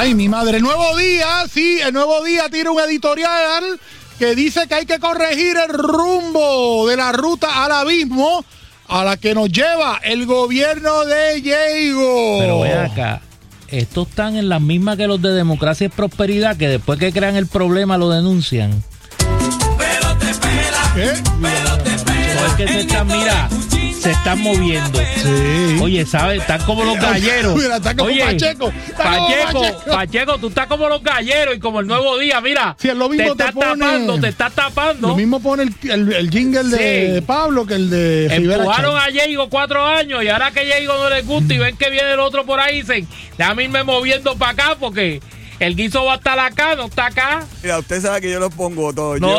Ay, mi madre. El Nuevo Día, sí, el Nuevo Día tira un editorial que dice que hay que corregir el rumbo de la ruta al abismo a la que nos lleva el gobierno de Diego. Pero ve acá, estos están en las mismas que los de Democracia y Prosperidad, que después que crean el problema lo denuncian. Pero te espera, ¿Qué? pero te espera. No es que se están, mira, se están moviendo. Sí. Oye, ¿sabes? Están como los galleros. Mira, está como Oye, Pacheco. Está como Pacheco, tú estás como los galleros y como el Nuevo Día, mira. Sí, es lo mismo te estás tapando. Lo mismo pone el jingle de Sí. Pablo que el de Rivera Empujaron Chat. a Diego 4 años y ahora que Diego no les gusta y ven que viene el otro por ahí, dicen, déjame irme moviendo para acá porque el guiso va a estar acá, no está acá. Mira, usted sabe que yo los pongo todos. No,